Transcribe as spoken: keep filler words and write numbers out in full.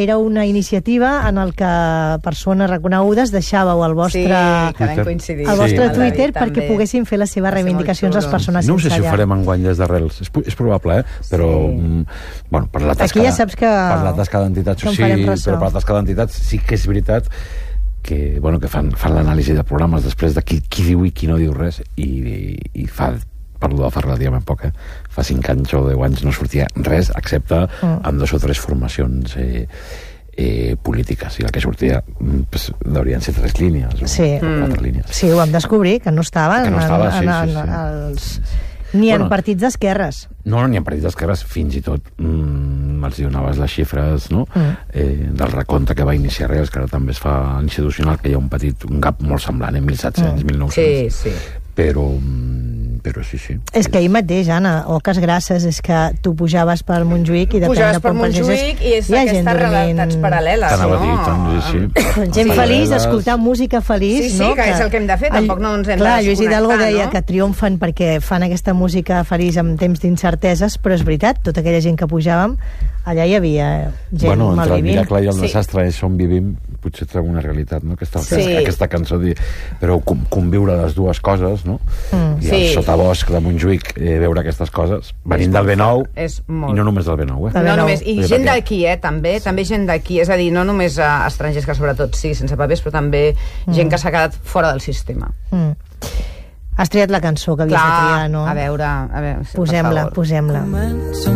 era una iniciativa en el que persones reconegudes deixàveu el vostre, sí, que vam coincidir. el vostre Sí. Twitter David, perquè també. poguessin fer les seves reivindicacions les persones No sé sense si ho llar. farem enguany des d'arrels, és, és probable, eh? Però Sí. mm, bueno, per la tasca, Aquí ja saps que- per la tasca d'entitats que en sí, farem ressò. però per la tasca d'entitats sí que és veritat que, bueno, que fan, fan l'anàlisi de programes després de qui, qui diu i qui no diu res i, i, i fa perdó, fa relativament poc, eh? Fa cinc anys o deu anys no sortia res, excepte mm. amb dos o tres formacions eh, eh, polítiques, i el que sortia pues, deurien ser tres línies o Sí. quatre Mm. línies. Sí, ho vam descobrir, que no estava, Que no estava, en, sí, en, sí, sí. en, els, ni Bueno. en partits d'esquerres. No, no, ni en partits d'esquerres, fins i tot mm, els donaves les xifres, no? Mm. Eh, del recompte que va iniciar Reals, que ara també es fa institucional, que hi ha un petit, un gap molt semblant, eh? mil set-cents, Mm. mil nou-cents. Sí, sí. Però, mm, però sí, sí. És que ahir mateix, Anna, Oques Grasses, és que tu pujaves per Montjuïc i depèn Pujaves de per on passeges, Montjuïc i és hi ha gent aquestes dormint. realitats paral·leles, T'anava no? a dir, doncs, sí, sí. Gent feliç, Paral·leles. escoltar música feliç, Sí, sí, no? que és el que hem de fer, tampoc no ens hem de Clar, Lluís Hidalgo desconnectar, deia no? que triomfen perquè fan aquesta música feliç en temps d'incerteses, però és veritat, tota aquella gent que pujàvem, allà hi havia gent Bueno, entre el malvivint. miracle i el Sí. desastre és on vivim, potser treu una realitat, no? Aquesta, Sí. aquesta cançó, di- però com, conviure les dues coses, no? Mm. I Sí. el sotabosc de Montjuïc, eh, veure aquestes coses, venint del B nou, És molt. i no només del B nou, eh? Del B No nou. només, i Sí, gent perquè- d'aquí, eh, també, també gent d'aquí, és a dir, no només a estrangers, que sobretot sí, sense papers, però també gent que s'ha quedat fora del sistema. Mm. Has triat la cançó que havies de triar, no? a veure, a veure, sí, per Posem-la, favor. posem-la.